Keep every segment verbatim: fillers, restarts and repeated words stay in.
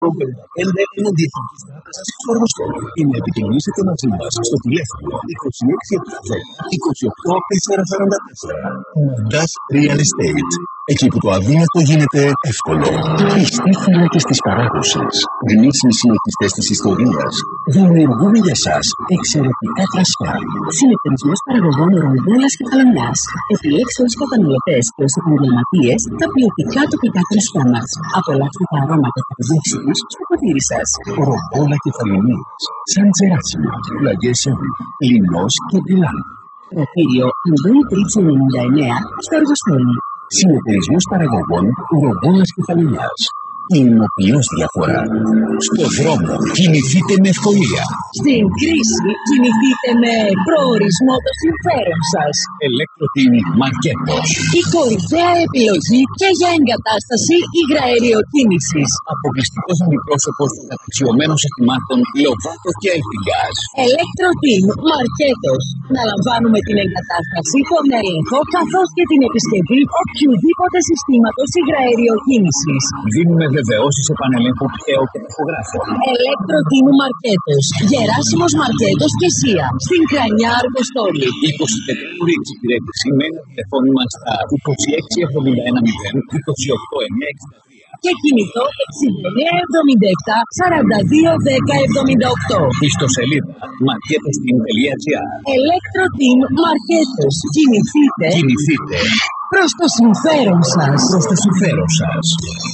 πέντε είναι ο Διευθυντής Τράπεζας στο Αργοστόλι. Ή να επικοινωνήσετε μαζί μας στο τηλέφωνο είκοσι έξι επτακόσια είκοσι οκτώ τετρακόσια σαράντα τέσσερα. Μαντάς Real Estate. Εκεί που το αδύνατο γίνεται εύκολο. Πιστοί φύλακες της παράδοσης. Γνήσιοι συνεχιστές της ιστορίας. Δημιουργούμε για σας εξαιρετικά τρασφάρι. Συνεταιρισμός παραγωγών ρομβόλας και χαλαμιάς. Επιλέξτε ως καταναλωτές και ως επαγγελματίες τα ποιοτικά τοπικά κρασιά μας. Απολαύστε τα αρώματα και τις γεύσεις στο ποτήρι σας. Ρομβόλα και χαλαμιές. Σαν Τζεράσιμο, Λαγέσεβι, Λινός και Μπιλάνο. Προτήριο Αντώνη Τρίτσι ενενήντα εννέα στο Αργοστόλι. Συνεταιρισμός παραγωγών ρομβόλας και χαλαμιάς. Ινοποιός διαφορά. Στο δρόμο κινηθείτε με ευκολία. Στην κρίση κινηθείτε με προορισμό το συμφέρον σας. Ηλεκτροτήμ Μαρκέτος. Η κορυφαία επιλογή και για εγκατάσταση υγραεριοκίνησης. Αποκλειστικός αντιπρόσωπος των καταξιωμένων συστημάτων Λοβάτο και Ελφιγκάζ. Ηλεκτροτήμ Μαρκέτος. Να λαμβάνουμε την εγκατάσταση, τον έλεγχο καθώς και την επισκευή οποιοδήποτε συστήματος υγραεριοκίνησης. Δίνουμε βεβαιώσεις επανελέγχου πτέο και ταχογράφων. Ηλεκτροτήμ Μαρκέτος. Γεράσιμος Μαρκέτος και Σία. Στην Κρανιά Αργοστόλι. είκοσι πέντε ώρες εξυπηρέτηση με ένα τηλεφώνημα στα είκοσι έξι εβδομήντα ένα μηδέν είκοσι οκτώ εννιά εξήντα τρία. Και κινητό εξήντα εννέα εβδομήντα επτά σαράντα δύο δέκα εβδομήντα οκτώ. Ιστοσελίδα marketosteam τελεία gr. Ηλεκτροτήμ Μαρκέτος. Κινηθείτε. Κινηθείτε. Προς το συμφέρον σας. Προς το συμφέρον σας.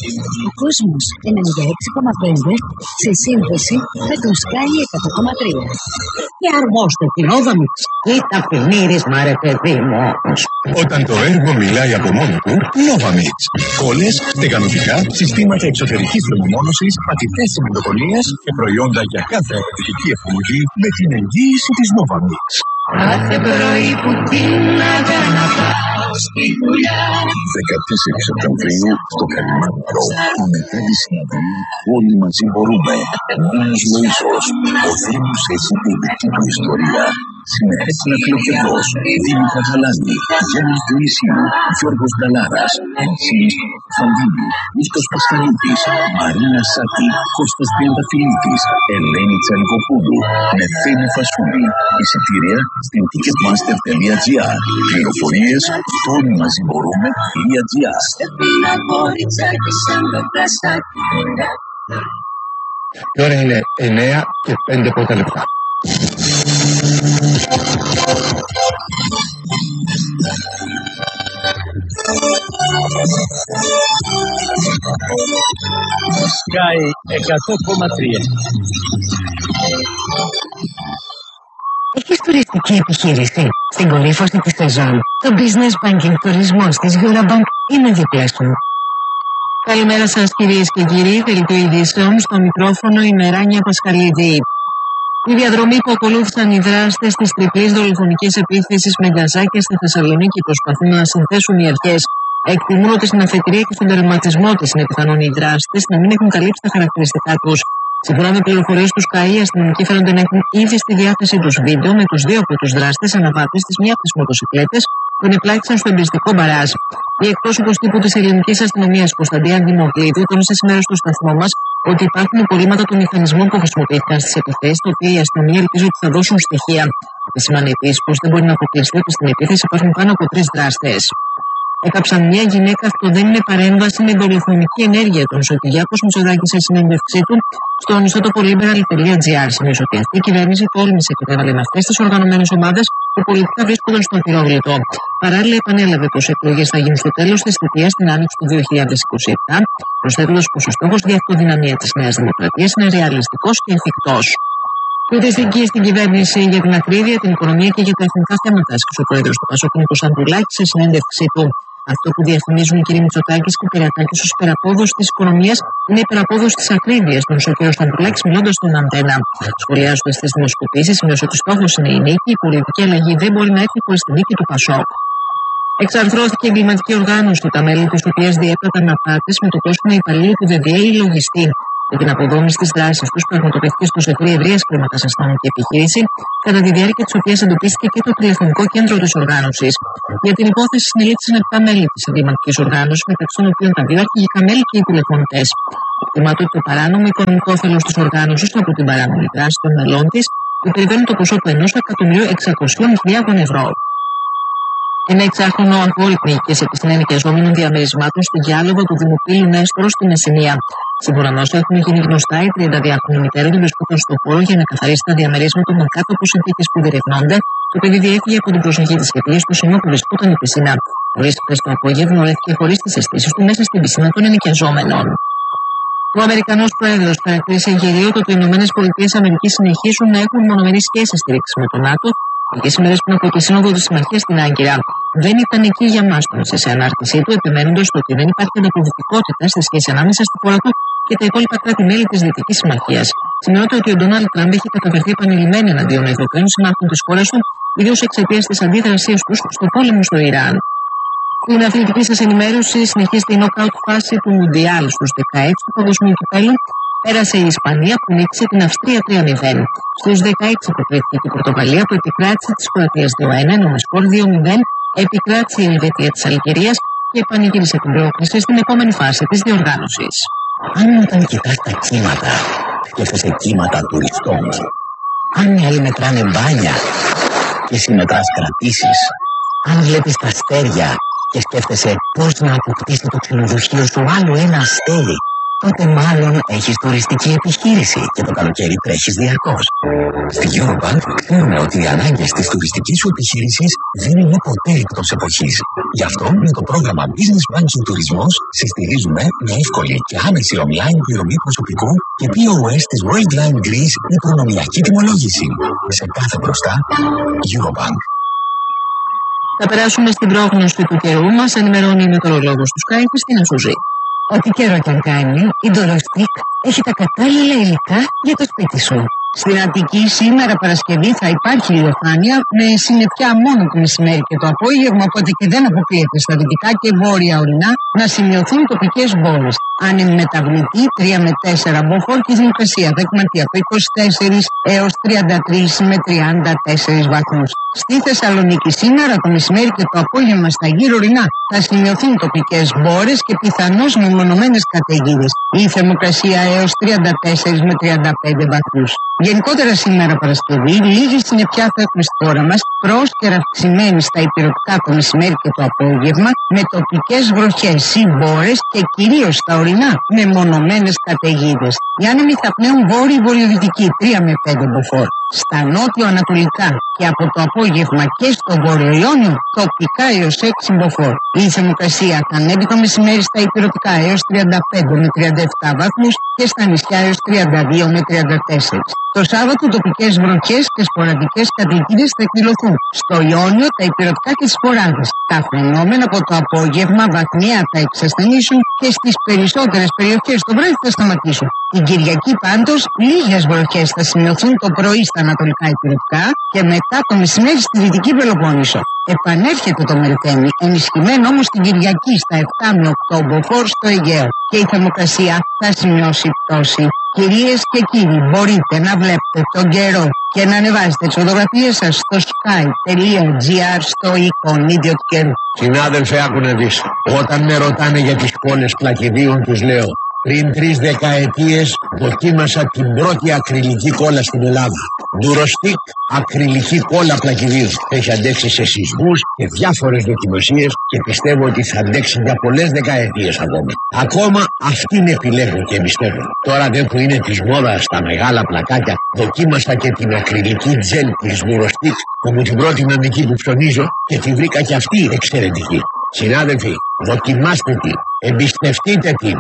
Ο κόσμος ενενήντα έξι κόμμα πέντε σε σύνδεση με τον Sky εκατό κόμμα τρία. Και αρμόστε την Novamix. Κοίτα πλημμύρισμα ρε παιδί μου. Όταν το έργο μιλάει από μόνο του, Novamix. Κόλλες, στεγανοτικά, συστήματα εξωτερικής θερμομόνωσης, πατητές συμμετοκονίας και προϊόντα για κάθε απαιτητική εφαρμογή με την εγγύηση της Novamix. Κάθε πρωί που τίναγα να πάω στη δουλειά. δεκατέσσερις Σεπτεμβρίου στο Καλιμάνθρο. Μετά τη συναντή όλοι μαζί μπορούμε. Νέος Λοΐσος. Ο Δήμος έχει την δική του ιστορία. Συμμετέχουν εκλογετός Δήμητρα Γαλάνη, Γιάννης Διονυσίου, Γιώργος Νταλάρας, Ένσης Φαντίνη, Νίκος Πασχαλίδης, Μαρίνα Σάκη, Κώστας Τριανταφυλλίδης, Ελένη Τσανικοπούλου, Νεφέλη Φασούλη. Εισιτήρια στην ticketmaster τελεία gr. Πληροφορίες στο όλοι μαζί μπορούμε.gr. Η ώρα είναι εννέα και πέντε πρώτα λεπτά. Sky εκατό κόμμα τρία. Έχεις τουριστική επιχείρηση στην κορύφωση της σεζόν. Το business banking τουρισμός της Eurobank είναι δίπλα σου. Καλημέρα σας κυρίες και κύριοι, δελτίο ειδήσεων στο μικρόφωνο η Μεράνια Πασχαλίδη. Η διαδρομή που ακολούθησαν οι δράστες της τριπλής δολοφονικής επίθεσης με γκαζάκια στη Θεσσαλονίκη προσπαθούν να συνθέσουν οι αρχές. Εκτιμούν ότι στην αφετηρία και στον τερματισμό της είναι πιθανόν οι δράστες να μην έχουν καλύψει τα χαρακτηριστικά τους. Σύμφωνα με πληροφορίες του Sky, οι αστυνομικοί φαίνονται να έχουν ήδη στη διάθεσή τους βίντεο με τους δύο από τους δράστες αναβάτες της μία από τις μοτοσυκλέτες που ενεπλάκησαν στο εμπριστικό μπαράζ. Η εκπρόσωπος τύπου της ελληνικής αστυνομίας Κωνσταντία Δημοκλήδου τόνισε σήμερα στο σταθμό μας ότι υπάρχουν υπολείμματα των μηχανισμών που χρησιμοποιήθηκαν στις επιθέσεις, τα οποία η αστυνομία ελπίζει ότι θα δώσουν στοιχεία. Επισημάνει επίσης πως δεν μπορεί να αποκλειστεί ότι στην επίθεση υπάρχουν πάνω από τρεις δράστες. Έκαψαν μια γυναίκα, αυτό δεν είναι παρέμβαση με δολοφονική ενέργεια. Τον ο Κυριάκος Μητσοτάκης σε συνέντευξή του στον ιστότοπο liberal τελεία gr. Σημείωσε ότι αυτή η κυβέρνηση τόλμησε και έβαλε με αυτές τις οργανωμένες ομάδες που πολιτικά βρίσκονταν στον πυρόβλητο. Παράλληλα, επανέλαβε πως οι εκλογές θα γίνουν στο τέλος της θητείας την άνοιξη του δύο χιλιάδες είκοσι επτά, προσθέτοντας πως ο στόχος για αυτοδυναμία της Νέας Δημοκρατίας είναι ρεαλιστικός και εφικτός. Κριτιστική στην κυβέρνηση για την ακρίβεια, την οικονομία και για τα εθνικά θέματα, άσκησε ο πρόεδρος του Πασόκ Νίκος Ανδρουλάκης σε συνέντευξή του. Αυτό που διαφημίζουν οι κ. Μητσοτάκης και Κυριακάκης ως υπεραπόδοση της οικονομίας είναι υπεραπόδοση της ακρίβειας, τόνισε ο κ. Ανδρουλάκης μιλώντας στον Αντένα. Σχολιάζοντας τις δημοσκοπήσεις, σημείωσε ότι στόχος είναι η νίκη, η πολιτική αλλαγή δεν μπορεί να έρθει χωρίς τη νίκη του Πασόκ. Εξαρθρώθηκε η εγκληματική οργάνωση, τα μέλη της οποίας διέπρatan απάτες με το πρόσωπο υπαλλήλου του ΔΔΕ ή λογιστή. Για την αποδόμηση της δράσης τους πραγματοποιήθηκε στο ΣΕΦΡΙ ευρείας κλίμακας αστυνομική επιχείρηση, κατά τη διάρκεια της οποίας εντοπίστηκε και το τηλεφωνικό κέντρο της οργάνωσης. Για την υπόθεση συνελήφθησαν επτά μέλη της εγκληματικής οργάνωσης, μεταξύ των οποίων τα δύο αρχηγικά μέλη και οι τηλεφωνητές. Εκτιμάται ότι το παράνομο οικονομικό όφελος της οργάνωσης από την παράνομη δράση των μελών της υπερβαίνει το ποσό του ενός εκατομμυρίου εξακοσίων χιλιάδων ευρώ. Ένα εξάχρονο αγόρι πνίγηκε σε piscina ενοικιαζόμενων διαμερισμάτων στη διάλογο του Δημοπύλου Νέστορο στη Μεσσηνία. Σύμφωνα με όσα έχουν γίνει γνωστά, η τριανταδυάχρονη μητέρα του βρισκόταν στο χώρο για να καθαρίσει τα διαμερίσματα με κάτω από συνθήκες που διερευνώνται. Το παιδί διέφυγε από την προσοχή της αιτίας στο σημείο που βρισκόταν η πισίνα. Νωρίς χθες το απόγευμα βρέθηκε χωρίς τις αισθήσεις του μέσα στην πισίνα των ενοικιαζόμενων. Ο Αμερικανός Πρόεδρος χαρακτήρισε γελίο το ότι οι Ηνωμένες Πολιτείες Αμερικής συνεχίζουν να έχουν μονομερείς σχέσεις στήριξη με τον ΝΑΤΟ. Λίγες ημέρες πριν από τη Σύνοδο της Συμμαχίας στην Άγκυρα. Δεν ήταν εκεί για μας, τόνισε σε ανάρτησή του, επιμένοντας ότι δεν υπάρχει ανταποδοτικότητα στη σχέση ανάμεσα στη χώρα του και τα υπόλοιπα κράτη-μέλη της Δυτικής Συμμαχίας. Σημειώται ότι ο Ντόναλντ Τραμπ έχει καταφερθεί επανειλημμένα εναντίον Ευρωπαίων συμμάχων της χώρας του, ιδίως εξαιτίας της αντίδρασής τους στο πόλεμο στο Ιράν. Στην αθλητική σας ενημέρωση συνεχίζεται η νοκάουτ φάση του Μουντιάλ στους δεκαέξι του Παγκοσμίου Κυπέλλου. Πέρασε η Ισπανία που νίκησε την Αυστρία τρία μηδέν. Στους δεκαέξι προκρίθηκε και η Πορτογαλία που επικράτησε της Κροατίας δύο ένα, ενώ με σκορ δύο μηδέν επικράτησε η Ελβετία της Αλγερίας και πανηγύρισε την πρόκριση στην επόμενη φάση της διοργάνωσης. Αν όταν κοιτάς τα κύματα, σκέφτεσαι κύματα τουριστών. Αν οι άλλοι μετράνε μπάνια και εσύ μετράς κρατήσεις. Αν βλέπεις τα αστέρια και σκέφτεσαι πώς να αποκτήσει το ξενοδοχείο σου άλλο ένα αστέρι, τότε μάλλον έχεις τουριστική επιχείρηση και το καλοκαίρι τρέχεις διαρκώς. Στη Eurobank ξέρουμε ότι οι ανάγκες της τουριστικής σου επιχείρησης δεν είναι ποτέ εκτός εποχής. Γι' αυτό με το πρόγραμμα Business Banking Τουρισμός συστηρίζουμε με εύκολη και άμεση online πληρωμή προσωπικού και πι ο ες της World Line Greece με προνομιακή τιμολόγηση. Σε κάθε μπροστά, Eurobank. Θα περάσουμε στην πρόγνωση του καιρού. Μας ενημερώνει η μετεωρολόγος του Sky, Χριστίνα Σουζή. Ό,τι καιρό και αν κάνει, η Ντοροστίκ έχει τα κατάλληλα υλικά για το σπίτι σου. Στην Αττική σήμερα Παρασκευή θα υπάρχει ηλιοφάνεια με συννεφιά μόνο το μεσημέρι και το απόγευμα, οπότε και δεν αποκλείεται στα δυτικά και βόρεια ορεινά να σημειωθούν τοπικές μπόρες. Άνεμη μεταβλητή τρία με τέσσερα μποφόρ και θερμοκρασία δεκματή από είκοσι τέσσερα έως τριάντα τρία με τριάντα τέσσερα βαθμούς. Στη Θεσσαλονίκη σήμερα το μεσημέρι και το απόγευμα στα γύρω ορεινά θα σημειωθούν τοπικές μπόρες και πιθανώς μεμονωμένες καταιγίδες. Η θερμοκρασία έως τριάντα τέσσερα με τριάντα πέντε βαθμούς. Γενικότερα σήμερα Παρασκευή, λίγη συννεφιά θα έχουμε στη χώρα μας, πρόσκαιρα αυξημένη στα υπηρετικά το μεσημέρι και το απόγευμα, με τοπικές βροχές ή μπόρες και κυρίως στα ορεινά με μονομένες καταιγίδες. Οι άνεμοι θα πνέουν βόρειο-βορειοδυτική τρία με πέντε μποφόρ. Στα νότιο-ανατολικά και από το απόγευμα και στο βόρειο Ιόνιο τοπικά έως έξι μποφόρ. Η θερμοκρασία θα ανέβει το μεσημέρι στα υπηρετικά έως τριάντα πέντε με τριάντα επτά βαθμούς και στα νησιά έως τριάντα δύο με τριάντα τέσσερα. Το Σάββατο τοπικές βροχές και σποραδικές καταιγίδες θα εκδηλωθούν. Στο Ιόνιο τα υπηρετικά και τις σποράδες. Τα φαινόμενα από το απόγευμα βαθμία θα εξασθενήσουν και στις περισσότερες περιοχές το βράδυ θα σταματήσουν. Την Κυριακή πάντως λίγες βροχές θα σημειωθούν το πρωί στα ανατολικά υπηρετικά και μετά το μεσημέρι στη Δυτική Πελοπόννησο. Επανέρχεται το Μελτέμι, ενισχυμένο όμως την Κυριακή στα επτά με οκτώ μποφόρ στο Αιγαίο και η θερμοκρασία θα σημειώσει πτώση. Κυρίες και κύριοι, μπορείτε να βλέπετε τον καιρό και να ανεβάζετε τις φωτογραφίες σας στο sky.gr στο εικονίδιο του καιρού. Συνάδελφε, άκου να δεις. Όταν με ρωτάνε για τις κόλλες πλακιδίων, τους λέω: πριν τρεις δεκαετίες δοκίμασα την πρώτη ακριλική κόλλα στην Ελλάδα. Ντουροστίκ ακριλική κόλλα πλακιδίου. Έχει αντέξει σε σεισμούς και διάφορες δοκιμασίες και πιστεύω ότι θα αντέξει για πολλές δεκαετίες ακόμα. Ακόμα αυτήν επιλέγω και εμπιστεύω. Τώρα δεν που είναι της μόδας στα μεγάλα πλακάκια, δοκίμασα και την ακριλική τζέλ της Ντουροστίκ που μου την πρότειναν εκεί που ψωνίζω και τη βρήκα και αυτή εξαιρετική. Συνάδελφοι, δοκιμάστε την, εμπιστευτείτε την.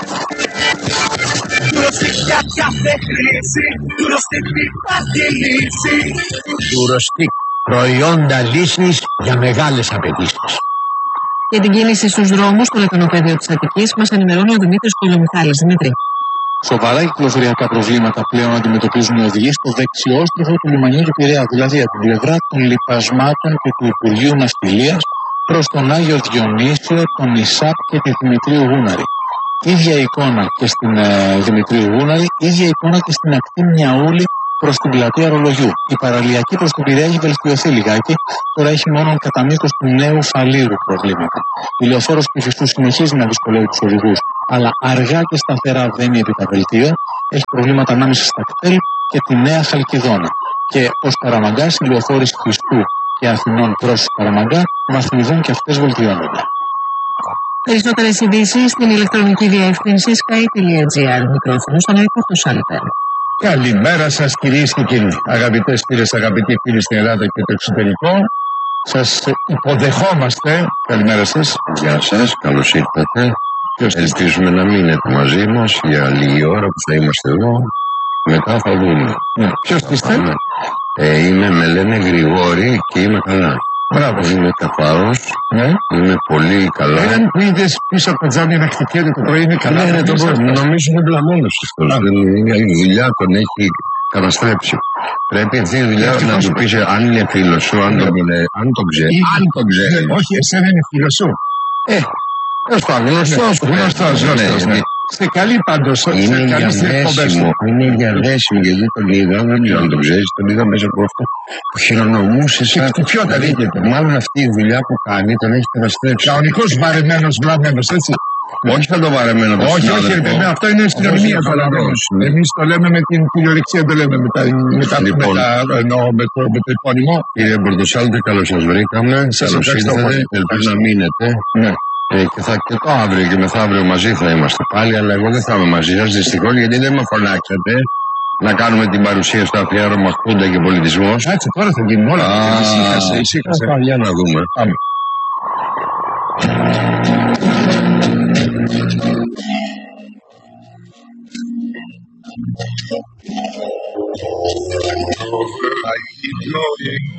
Για κάθε κρίση, Ντουροστίκ υπάρχει λύση. Ντουροστίκ, προϊόντα λύσης για μεγάλες απαιτήσεις. Για την κίνηση στους δρόμους στο λεκανοπέδιο της Αττικής μας ενημερώνει ο Δημήτρης Κολομιχάλης. Δημήτρη. Σοβαρά κυκλοφοριακά προβλήματα πλέον αντιμετωπίζουν οι οδηγοί στο δεξιόστροφο του λιμανιού του Πειραιά, δηλαδή από την πλευρά των λιπασμάτων και του Υπουργείου Ναυτιλίας προς τον Άγιο Διονύσιο, τον Ισάπ και τη Δημητρίου Γούναρη. Ίδια εικόνα και στην ε, Δημητρίου Γούναρη, ίδια εικόνα και στην ακτή Μιαούλη προς την πλατεία Ρολογιού. Η παραλιακή προς την Πειραιά έχει βελτιωθεί λιγάκι, τώρα έχει μόνο κατά μήκος του νέου Φαλήρου προβλήματα. Η λεωφόρος Κηφιστού συνεχίζει να δυσκολεύει τους οδηγούς, αλλά αργά και σταθερά βαίνει επί τα βελτίο. Έχει προβλήματα ανάμεσα στα κτέλ και τη Νέα Χαλκιδόνα. Και ως Καραμαγκάς, οι λεωφόροι Χριστού και Αθηνών προς Καραμαγκά βαθμιδών και αυτές βελτιώνονται. Περισσότερες ειδήσεις στην ηλεκτρονική διεύθυνση sky τελεία gr. Μικρόφωνο στον Αίκο Σάλπερ. Καλημέρα σας κυρίες και κύριοι. Αγαπητές φίλες, αγαπητοί φίλοι στην Ελλάδα και το εξωτερικό. Σας υποδεχόμαστε. Καλημέρα σας. Γεια σας, καλώς ήρθατε. Ελπίζουμε να μείνετε μαζί μας για λίγη ώρα που θα είμαστε εδώ. Μετά θα δούμε. Ναι. Ποιος είστε? Ε, είμαι, με λένε Γρηγόρη και είμαι καλά. Μπράβο. Είμαι καθαρός. Ναι. Είμαι πολύ καλά. Έναν που είδες πίσω από το τζάμι να χτυπιέται το πρωί είναι καλά. Ναι, ναι, το πρωί. Νομίζω είναι βλαμμένος αυτός. Η δουλειά τον έχει καταστρέψει. Πρέπει αυτή η δουλειά να του πεις αν είναι φίλος σου, αν τον ξέρει. Αν τον ξέρει. Όχι, εσένα είναι φίλος σου. Ε, έως πάντων, γνωστός. Γνωστός, γνωστός. Είστε καλοί πάντως. Είναι για δέσιμο, είναι για δέσιμο, γιατί τον είδα, δεν ξέρω αν τον ξέρεις, τον είδα μέσα από αυτό που χειρονομούσε σαν... Και ποιο τα δίκαιται. Μάλλον αυτή η δουλειά που κάνει τον έχει καταστρέψει. Κανονικός βαρεμένος, βλαμμένος, έτσι. Όχι σαν το βαρεμένο το όχι, όχι, όχι, αυτό είναι στην ερμηνεία το λέμε. Εμείς το λέμε με την κυριολεξία, το λέμε με τα, με τα, λοιπόν, με τα, εννοώ, με το, με το επώνυμο. Κύριε Μπορτοσάλτε, καλώς σας βρήκαμε. Καλώς ήρθατε, ελπίζω να μείνετε. Ναι. Ε, και, θα, και το αύριο και μεθαύριο μαζί θα είμαστε πάλι, αλλά εγώ δεν θα είμαι μαζί σας δυστυχώς, γιατί δεν με φωνάξατε να κάνουμε την παρουσία στο αφιέρωμα Χούντα και Πολιτισμός. Κάτσε, τώρα θα γίνουν όλα. Ησύχασε, ησύχασε. Για να δούμε. Πάμε. I keep going.